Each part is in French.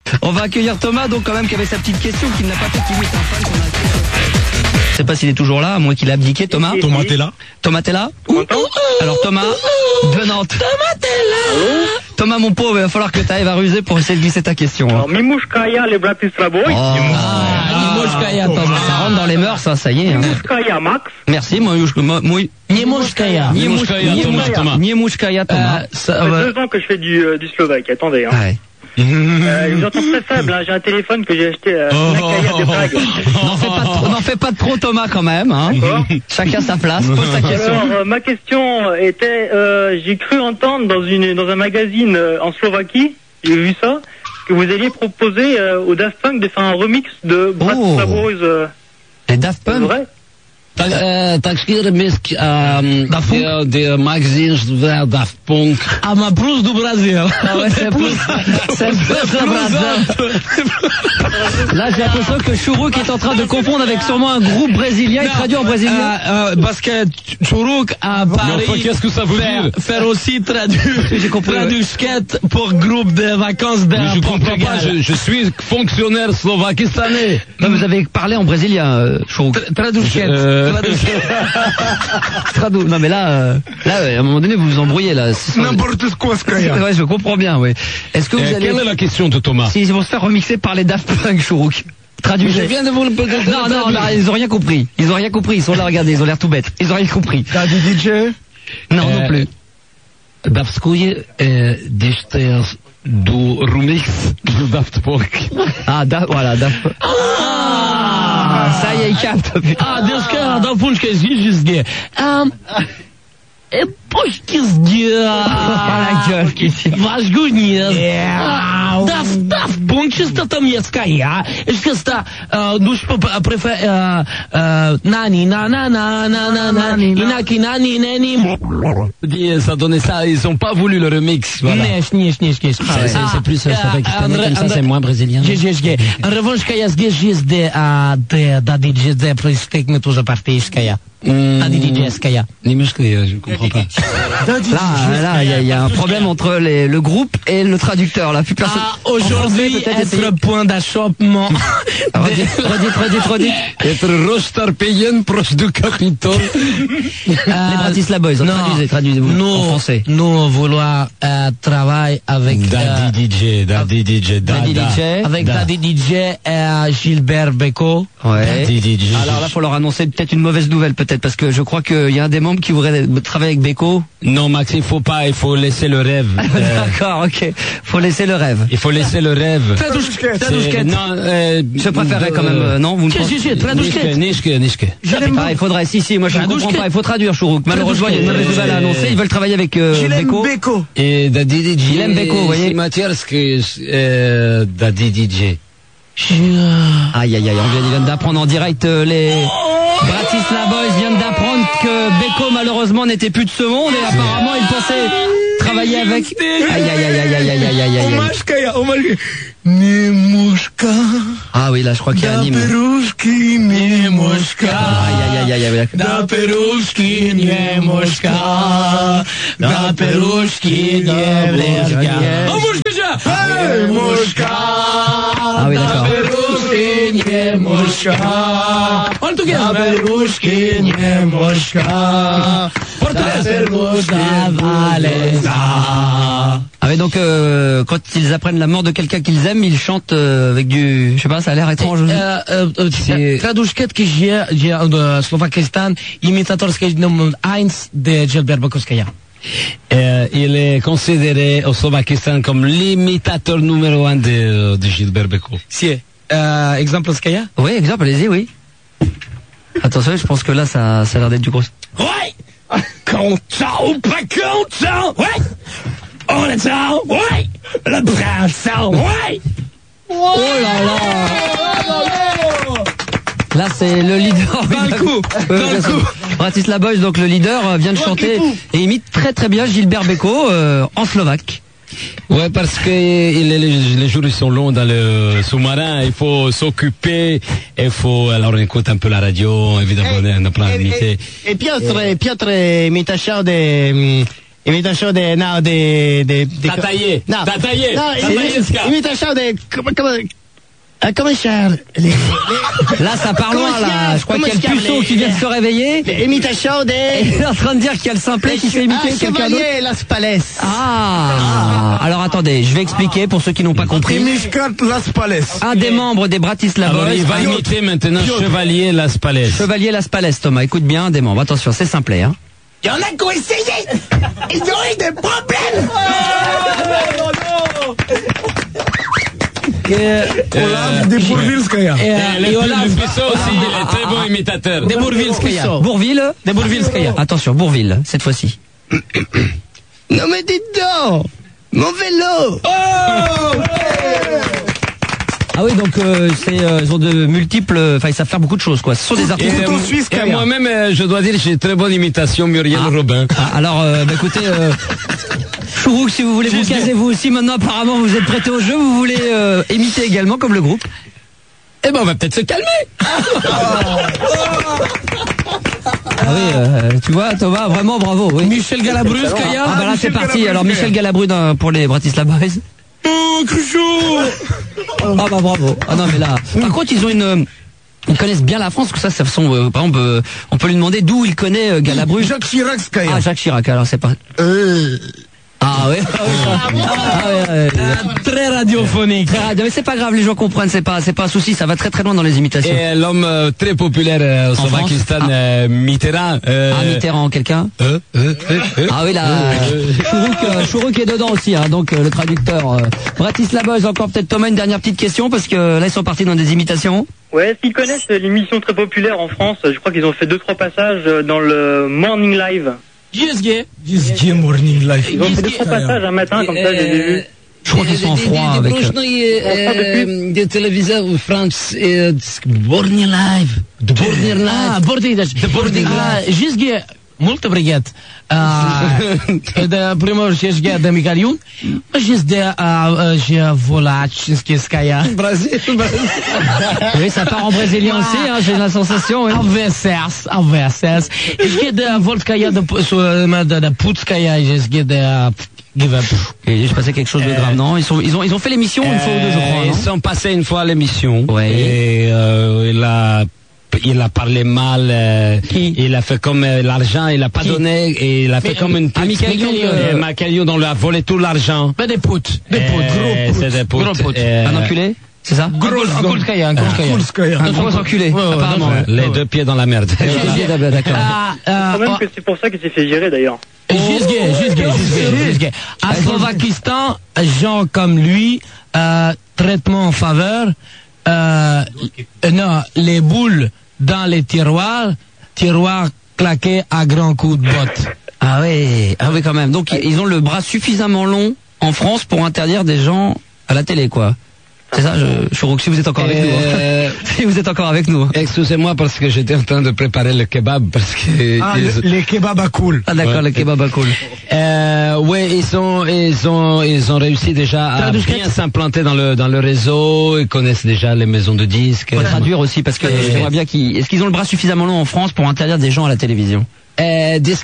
On va accueillir Thomas, donc quand même, qui avait sa petite question, qu'il n'a pas fait, qu'il est un fan qu'on a accueilli. Je sais pas s'il est toujours là, à moins qu'il a abdiqué. Thomas, t'es là? Thomas, t'es là? Alors Thomas, de Nantes. Thomas, t'es là? Thomas, mon pauvre, il va falloir que tu arrives à ruser pour essayer de glisser ta question. Alors, Mimouchkaya, les Bratislava Boys. Mimouchkaya, Thomas. Ça rentre dans les mœurs, ça y est. Hein. Mimouchkaya, Max. Merci, Niemouchkaya. Niemouchkaya, Thomas. Ça fait 2 ans que je fais du slovaque, attendez. Hein. Ouais. Je vous entends très faible, hein. J'ai un téléphone que j'ai acheté à Nakaya de Prague. N'en fais pas trop, Thomas, quand même. Hein. Chacun sa place, pose ta question. Alors, ma question était, j'ai cru entendre dans un magazine en Slovaquie, j'ai vu ça, que vous alliez proposer au Daft Punk de faire un remix de Bratislava Boys. Les Daft Punk? C'est vrai? Такие ремиски des magazines de Daft Punk. Ah, ma plus du Brésil. Ah ouais, c'est plus le Brésil. Là, j'ai l'impression que Chourouk est en train de confondre avec sûrement un groupe brésilien. Il traduit en brésilien. Parce que Chourouk à Paris. Qu'est-ce que ça veut dire? Faire aussi traduire skate pour groupe de vacances de je comprends pas, je suis fonctionnaire slovakistanais. Non, vous avez parlé en brésilien, Chourouk. Non mais là, à un moment donné, vous vous embrouillez là. N'importe quoi, Skaya. Ouais, je comprends bien, oui. Est-ce que vous allez... Quelle est la question de Thomas? Si ils vont se faire remixer par les Daft Punk, Chourouk. Traduisez. Je viens de vous le Non, là, ils ont rien compris. Ils sont là, regardez, ils ont l'air tout bêtes. Ils ont rien compris. T'as du DJ? Non, non plus. Davskuje distance du remix de Daft Punk. Voilà, Daft Punk. Ça y est, il capte. Deska Daft Punk zizge. La gueule, Ваш гунец. Daft Punk чисто там есть кая. Чисто душ префер нани инаки нани. Ça donnait ça, ils ont pas voulu le remix. Voilà. C'est plus slovakistanais comme ça, c'est moins brésilien. En revanche, кая здесь есть да диджей проистекнет тоже партийская. Немножко, je comprends pas. Là, il y a un problème entre le groupe et le traducteur. Là, plus personne. Aujourd'hui, être point d'achoppement. Redis. Être rockstar payant proche du Capitole. Les Bratislava Boys, traduisez-vous en français. Nous voulons travailler avec Daddy DJ. Avec Daddy DJ et Gilbert Bécaud. Ouais. Daddy DJ. Alors là, faut leur annoncer peut-être une mauvaise nouvelle, peut-être, parce que je crois qu'il y a un des membres qui voudrait travailler avec Bécaud. Non, Max, il faut pas, il faut laisser le rêve. D'accord, ok. Faut laisser le rêve. Il faut laisser le rêve. Non, je préférerais quand même, non, vous ne pensez Nischke. Il faudrait, moi je ne comprends pas, il faut traduire, Chourouk. Malheureusement, il y a une mauvaise nouvelle à annoncer, ils veulent travailler avec Bécaud. Et Daddy DJ. Il aime Bécaud, vous voyez. Daddy DJ. Aïe, on vient d'apprendre en direct les Bratislava Boys viennent d'apprendre que Bécaud malheureusement n'était plus de ce monde et apparemment il pensait travailler avec. Aïe. Ah oui, là je crois qu'il y a un hymne. Aïe. Da peruški njemoška, da peruški njemoška. Ah oui, d'accord. Ah oui, donc quand ils apprennent la mort de quelqu'un qu'ils aiment, ils chantent avec du... Je sais pas, ça a l'air étrange. Tradušket qui de Slovakistan, imitatorský numéro 1 de Gilbert Bécaud. Il est considéré au Slovakistan comme l'imitateur numéro 1 de Gilbert Bécaud. Si. Exemple Skaya? Oui, exemple, allez-y, oui. Attention, je pense que là, ça a l'air d'être du gros. Ouais! Content ou pas content? Ouais! On est ça? Ouais! Le printemps? Ouais! Oh là là! Là, c'est le leader. Dans le coup. Bratislava Boys, donc le leader, vient de chanter et imite très très bien Gilbert Bécaud en slovaque. Ouais, parce que les jours ils sont longs dans le sous-marin, il faut s'occuper, alors on écoute un peu la radio, évidemment, on a plein d'unités. E Piotr imitação de Imitation des... Non, des... T'as taillé. Non. T'as taillé. Non, T'as taillé, Ska. imitation des... Comment cher Là, ça part loin, là. Je crois qu'il y a le puceau qui vient de se réveiller. Imitation Et des... il est en train de dire qu'il y a le simplet qui fait imiter quelqu'un d'autre. Chevalier Las Palais. Ah. Alors attendez, je vais expliquer pour ceux qui n'ont pas compris. Miscat Las Palais. Un des membres des Bratislava Alors, Boys, il va imiter maintenant Chevalier Las Palais. Chevalier Las Palais, Thomas. Écoute bien, un des membres. Attention, c'est simplet, hein. Il y en a qui ont essayé. Ils ont eu des problèmes. Olaf de Bourvilskaya. Et Olaf le puceau aussi, il est très bon imitateur. De Bourvilskaya. Bourville. De Bourvilskaya. Attention, Bourville, cette fois-ci. Non mais dites donc, mon vélo. Ah oui, donc ils ont de multiples, enfin ils savent faire beaucoup de choses, quoi. Ce sont des artistes. Et moi-même, je dois dire, j'ai très bonne imitation, Muriel Robin. Ah, alors, écoutez, Chourouk, si vous voulez vous caser vous aussi, maintenant apparemment vous êtes prêté au jeu, vous voulez imiter également comme le groupe. Eh ben, on va peut-être se calmer. Ah oui, tu vois, Thomas, vraiment bravo. Oui. Michel Galabru-Skaya. Ah bah là c'est parti. Alors Michel Galabru pour les Bratislava Boys. Oh, Cruchot. Ah bah bravo. Ah non mais là. Par contre ils ont ils connaissent bien la France, parce que ça sont, par exemple, on peut lui demander d'où il connaît Galabru. Jacques Chirac, Skaya. Ah Jacques Chirac. Alors c'est pas. Ah ouais. Très radiophonique. Très radio, mais c'est pas grave, les gens comprennent, c'est pas un souci, ça va très très loin dans les imitations. Et l'homme très populaire au Slovaquistan, Mitterrand. Mitterrand, quelqu'un Ah oui, là, Chourouk est dedans aussi, hein, donc le traducteur. Bratislava Boys, encore peut-être Thomas, une dernière petite question, parce que là ils sont partis dans des imitations. Ouais, est-ce qu'ils connaissent l'émission très populaire en France? Je crois qu'ils ont fait 2-3 passages dans le Morning Live. JSG Morning Live. Ils ont fait 2-3 passages un matin, comme ça, je les ai vus. Je crois qu'ils sont en froid avec... de téléviseur en France, Borneo Live. Borneo Live. Muito obrigado. Da primeiro cheguei da Migalium, mas já Volachski Skaya. Brasil. Oui, ça part en brésilien aussi, hein, j'ai la sensation. Oui. Alversers. Cheguei da Volskaya da Putskaya, cheguei da Give Up. Et je passais quelque chose de grave, non? Ils ont fait l'émission une fois ou deux, je crois. Ils Non sont passés une fois à l'émission. Ouais. Et il a parlé mal, il a fait comme l'argent, il a pas donné, et il a fait comme une pute. Michael Youn, on lui a volé tout l'argent. Mais des putes, C'est des putes. Gros putes. Un enculé? C'est ça? Un Kulskaya. Un gros enculé, apparemment. Les deux pieds dans la merde. D'accord. Quand même que c'est pour ça qu'il s'est fait gérer d'ailleurs. Jusque. À Slovakistan, gens comme lui, traitement en faveur, non, les boules dans les tiroirs claqués à grands coups de botte. Ah oui, quand même. Donc ils ont le bras suffisamment long en France pour interdire des gens à la télé, quoi. C'est ça, Chourouk, si vous êtes encore avec nous. Hein. Si vous êtes encore avec nous. Hein. Excusez-moi parce que j'étais en train de préparer le kebab parce que Les kebabs à cool. Ah d'accord, le kebab à cool. ouais, ils ont réussi déjà à bien s'implanter dans le réseau, ils connaissent déjà les maisons de disques. Faut traduire aussi parce que j'aimerais bien est-ce qu'ils ont le bras suffisamment long en France pour interdire des gens à la télévision? Qu'est-ce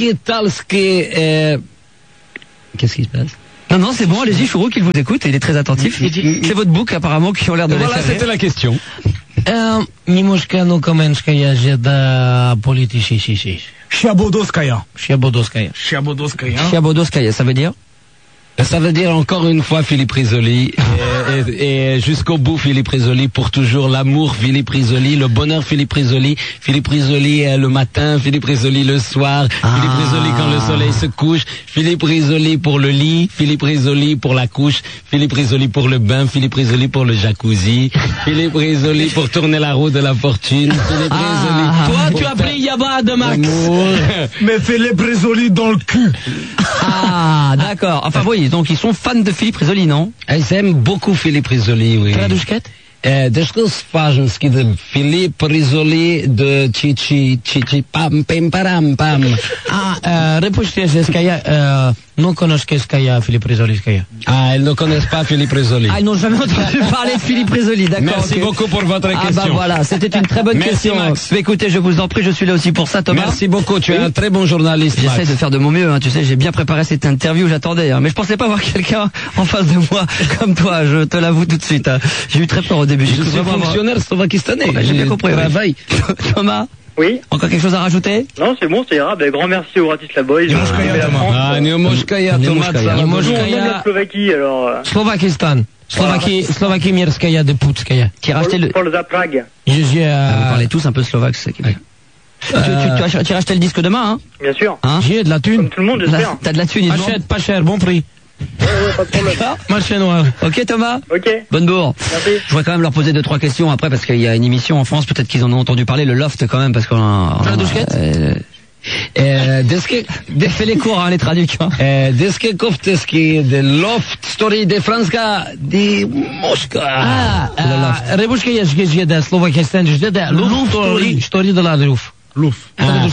qui se passe? Non, c'est bon, allez-y, Chourouk, il vous écoute, il est très attentif. C'est votre bouc, apparemment, qui ont l'air de Voilà, les faire c'était la question. Немножко, ну, Каменская же да политический. Chiabodovskaya. Chiabodovskaya, ça veut dire? Ça veut dire encore une fois Philippe Risoli et jusqu'au bout Philippe Risoli, pour toujours l'amour Philippe Risoli, le bonheur Philippe Risoli le matin, Philippe Risoli le soir, Philippe Risoli quand le soleil se couche, Philippe Risoli pour le lit, Philippe Risoli pour la couche, Philippe Risoli pour le bain, Philippe Risoli pour le jacuzzi, Philippe Risoli pour tourner la roue de la fortune, Philippe Risoli. Toi, tu as pris Yaba de Max. Mais Philippe Risoli dans le cul. Ah, d'accord. Enfin, oui, donc ils sont fans de Philippe Risoli, non? Ils aiment beaucoup Philippe Risoli, oui. Desculpa-se de Philippe Risoli de Chichi pam pam param pam. Repuștește Skaya, non conosceskaya Philippe Rizoliskaya. Ah, elles ne connaissent pas Philippe Rizoli. Ah, ils n'ont jamais entendu parler de Philippe Rizoli, d'accord. Merci ok. beaucoup pour votre question. Ah bah voilà, c'était une très bonne Merci, question. Max. Écoutez, je vous en prie, je suis là aussi pour ça, Thomas. Merci beaucoup, tu es un très bon journaliste, J'essaie Max. de faire de mon mieux, hein. Tu sais, j'ai bien préparé cette interview, j'attendais, hein. Mais je pensais pas voir quelqu'un en face de moi comme toi, je te l'avoue tout de suite, hein. J'ai eu très peur au début. Je J'ai cru suis vraiment avoir- fonctionnaire slovakistanais. Ouais, j'ai bien compris, ouais. Travaille. Thomas, Oui. encore quelque chose à rajouter? Non, c'est bon, ça ira. Ben, grand merci au Bratislava Boys. Ah, Nemoshkaya, Thomas. ça va. Nous, on aime Nemoshkaya. la Slovaquie, alors. Slovakistan. Slovakie Mirskaya de Putskaya. Qui a racheté le... Polza Prague. J'ai Vous parlez tous un peu slovaque, c'est qui est bien. Tu as racheté le disque demain, hein? Bien sûr. Hein? j'ai de la Comme thune. tout le monde, j'espère. T'as de la thune, il demande. Achète pas cher, bon prix. Ouais, pas de problème. Marché noir. Ok, Thomas? Ok. Bonne bourre. Merci. Je voudrais quand même leur poser 2-3 questions après parce qu'il y a une émission en France, peut-être qu'ils en ont entendu parler, le Loft quand même, parce qu'on a... Jean Douchette Fais les cours, hein, les traductions. Deske Kovteski, de Loft Story de Franska, de Moskva. Rebushkaya j'ai de Slovakistan, j'ai de Luf Story de la Luf. Luf.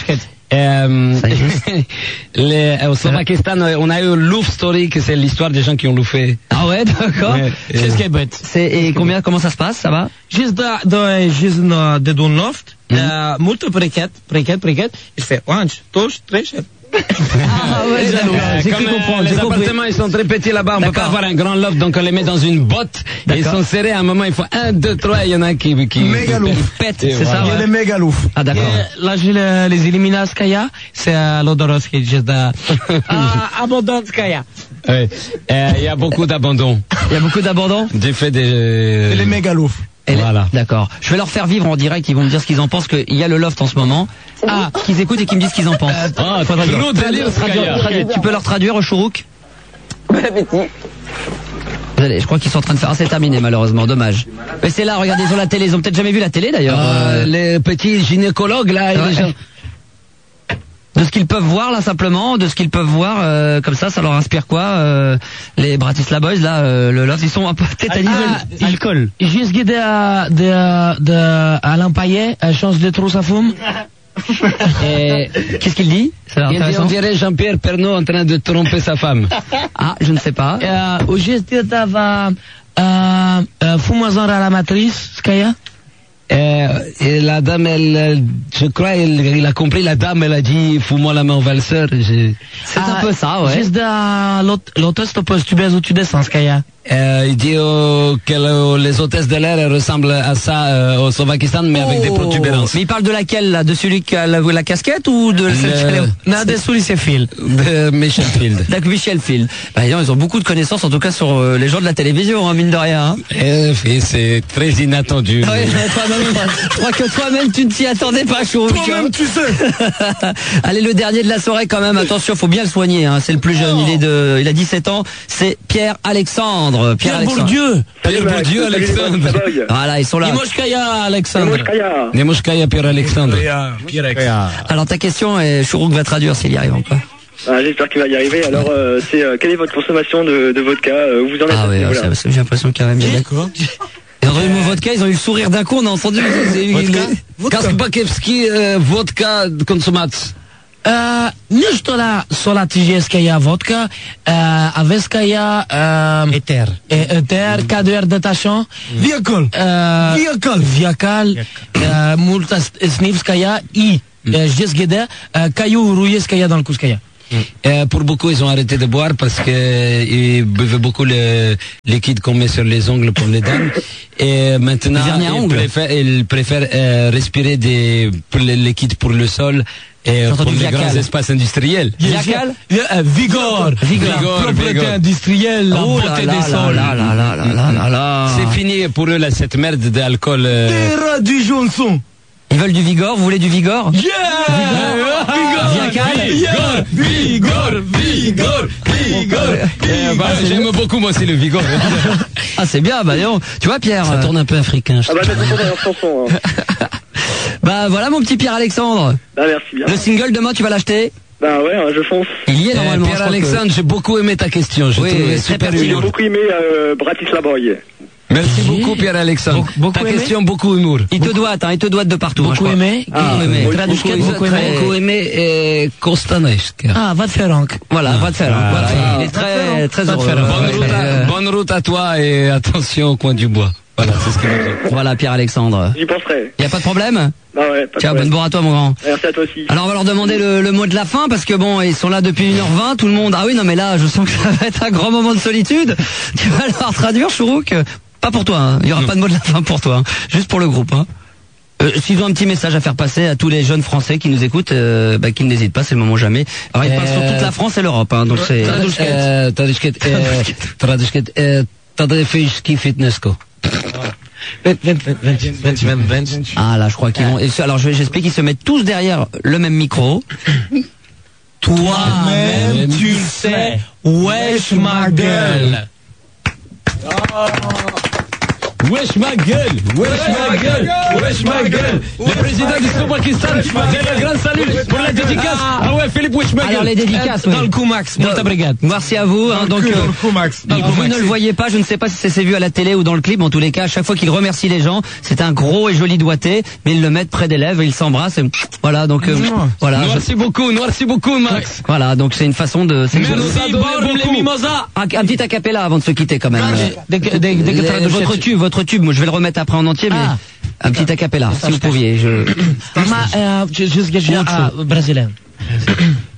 Au Slovakistan, on a eu Loof Story, que c'est l'histoire des gens qui ont loufé. Ah ouais, d'accord. Ouais, C'est ce qui est bête. Et comment ça se passe, ça va? J'ai de Don Loft, multe preket. Je fais 1, 2, 3, Ah ouais, j'ai cru comprendre, Les j'ai compris. appartements, ils sont très petits là-bas. On peut D'accord. pas avoir un grand loft, donc on les met dans une botte. Et ils D'accord. sont serrés. À un moment, il faut 1, 2, 3. Il y en a un qui Méga louf. Pète, Et c'est ça, voilà. ouais. méga louf. Ah d'accord. Là, j'ai les Eliminaskaya, c'est Lodorovski, j'ai de Abondantskaya. Ouais. Il y a beaucoup d'abandon. Il y a beaucoup d'abandon? Du fait des... Les méga louf. Voilà. D'accord. Je vais leur faire vivre en direct, ils vont me dire ce qu'ils en pensent, qu'il y a le Loft en ce moment. Ah, qu'ils écoutent et qu'ils me disent ce qu'ils en pensent. Faudrait Gros délire, Skaya. Tu peux leur traduire, Chourouk? Bon appétit. Désolé, je crois qu'ils sont en train de faire... Ah, c'est terminé, malheureusement, dommage. Mais c'est là, regardez, ils ont la télé, ils ont peut-être jamais vu la télé, d'ailleurs. Les petits gynécologues, là, et Ouais. les gens... De ce qu'ils peuvent voir, là, simplement, de ce qu'ils peuvent voir, comme ça leur inspire quoi, les Bratislava Boys, là, le Loft, ils sont un peu tétanisés. Alcool. J'ai ce guide de Alain Payet, chance de trop sa fume. Et qu'est-ce qu'il dit? C'est Il dit, intéressant. on dirait Jean-Pierre Pernaut en train de tromper sa femme. Ah, je ne sais pas. J'ai ce guide de fumazon à la matrice, Skaya. Et la dame, je crois, il a compris, la dame, elle a dit, fous-moi la main au valseur. C'est un peu ça, ouais. J'ai de l'hôtesse tu descends, Skaya. Il dit que les hôtesses de l'air elles ressemblent à ça au Slovakistan, mais avec des protubérances. Mais il parle de laquelle, là? De celui qui a la casquette ou de celle qui a les- Non, des souris, c'est fil. De Michel Field. D'accord, Michel Field. Bah, dis donc, ils ont beaucoup de connaissances, en tout cas, sur les gens de la télévision, hein, mine de rien. Hein. Et c'est très inattendu. Ah ouais, je crois que toi-même, tu ne t'y attendais pas, Chourouk. Toi-même, tu sais. Allez, le dernier de la soirée, quand même. Attention, faut bien le soigner, hein. C'est le plus jeune. Il a 17 ans. C'est Pierre-Alexandre. Pierre Bourdieu. Pierre Bourdieu, Alexandre. Voilà, ils sont là. Imoshkaya, Alexandre. Nemoshkaya, Pierre-Alexandre. Alors, ta question, Chourouk va traduire s'il y arrive encore. Ah, j'espère qu'il va y arriver. Alors, c'est quelle est votre consommation de vodka? Où vous en êtes Ah à ce ouais, niveau-là? j'ai l'impression qu'il y a bien. D'accord. Ils ont entendu le mot vodka, ils ont eu le sourire d'un coup, on a entendu. Kaspakevski, vodka, consumac. Nešto sola tijeskaya vodka, aveskaya ether, K2R détachant, Viacol. viakal, multa snivskaya i jesgede, kayu rujeskaya dans le kuskaya. Pour beaucoup, ils ont arrêté de boire parce que ils buvaient beaucoup le liquide qu'on met sur les ongles pour les dames. Et maintenant, Vernis à ongles. ils préfèrent respirer des liquides pour le sol et J'ai pour entendu les Viacal. grands espaces industriels. Viacal? Vigor, propreté industrielle, la Oh là beauté là des là sols. là là là là là là. C'est fini pour eux là, cette merde d'alcool. Terra du Johnson. Ils veulent du Vigor, vous voulez du Vigor? J'aime beaucoup moi aussi le Vigor. Ah, c'est bien, bah non. Tu vois, Pierre. Ça tourne un peu africain. Je Ah bah, trouve. j'ai compris leur chanson. Hein. Bah voilà, mon petit Pierre-Alexandre. Ah, merci bien. Le single demain, tu vas l'acheter? Bah ouais, hein, je fonce. Il y est normalement. je crois Pierre-Alexandre, j'ai beaucoup aimé ta question. Je Oui, trouvais très super pertinent. J'ai humble. beaucoup aimé Bratislava Boys. Merci beaucoup, Pierre-Alexandre. Beaucoup Ta aimé question, beaucoup humour. Il te doit de partout. Beaucoup aimé. Beaucoup aimé. Tradušket, beaucoup aimé. Beaucoup aimé Kostanesk. Ah, vad Ferenc. Voilà, va te faire. Voilà, Ah, il est très, très heureux. Bonne route à toi et attention au coin du bois. Voilà, c'est ce qu'il nous dit. Voilà, Pierre-Alexandre. J'y penserai. Y a pas de problème? Ah ouais, pas de Tiens, problème. bonne bourre à toi, mon grand. Merci à toi aussi. Alors, on va leur demander le mot de la fin, parce que bon, ils sont là depuis 1h20, tout le monde. Ah oui, non, mais là, je sens que ça va être un grand moment de solitude. Tu vas leur traduire, Chourouk? Pas pour toi, hein. Il y aura pas de mot de la fin pour toi, hein. Juste pour le groupe, hein. S'ils ont un petit message à faire passer à tous les jeunes Français qui nous écoutent, qu'ils n'hésitent pas, c'est le moment jamais. Alors, ils parlent sur toute la France et l'Europe, hein, donc c'est... Tadefejski Fitnessko. Ah là, je crois qu'ils vont... Alors, j'explique, ils se mettent tous derrière le même micro. Toi-même, tu sais, wesh ma gueule. Wesh ma gueule, wesh ma gueule, wesh ma gueule. Le président du Slovaquistan, j'ai un grand salut pour la dédicace. Ah ouais, Philippe, wesh ma gueule. Alors, les dédicaces, Dans le coup, Max, multa brigade. Merci à vous, hein, donc... Max. vous ne le voyez pas, je ne sais pas si c'est vu à la télé ou dans le clip, en tous les cas, à chaque fois qu'il remercie les gens, c'est un gros et joli doigté, mais ils le mettent près des lèvres, ils s'embrassent, et voilà, donc, voilà. Merci beaucoup, Max. Voilà, donc c'est une façon de... c'est une- Merci, Borm, les mimosas. Un petit acapella avant de se quitter quand même. Votre tube, moi je vais le remettre après en entier, mais un petit acapella, si vous pouviez. Just get you brésilien.